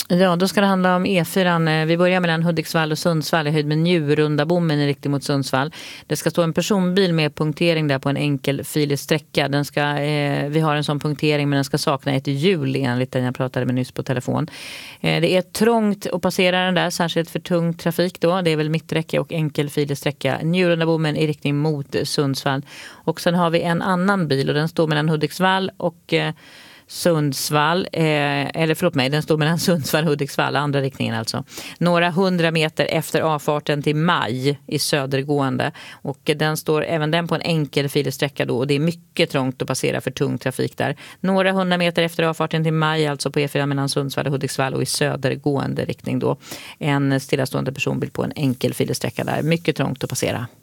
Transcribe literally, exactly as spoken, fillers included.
Ja, då ska det handla om E fyra. Vi börjar mellan Hudiksvall och Sundsvall i höjd med Njurunda-bommen i riktning mot Sundsvall. Det ska stå en personbil med punktering där på en enkel filig sträcka. Den ska, eh, vi har en sån punktering men den ska sakna ett hjul enligt den jag pratade med nyss på telefon. Eh, det är trångt att passera den där, särskilt för tung trafik då. Det är väl mitträcke och enkel filig sträcka. Njurunda-bommen i riktning mot Sundsvall. Och sen har vi en annan bil och den står mellan Hudiksvall och... Eh, Sundsvall, eh, eller förlåt mig, den står mellan Sundsvall och Hudiksvall, andra riktningen alltså. Några hundra meter efter avfarten till Maj i södergående. Och den står även den på en enkel filsträcka då och det är mycket trångt att passera för tung trafik där. Några hundra meter efter avfarten till Maj, alltså på E fyra mellan Sundsvall och Hudiksvall och i södergående riktning då. En stillastående personbil på en enkel filsträcka där. Mycket trångt att passera.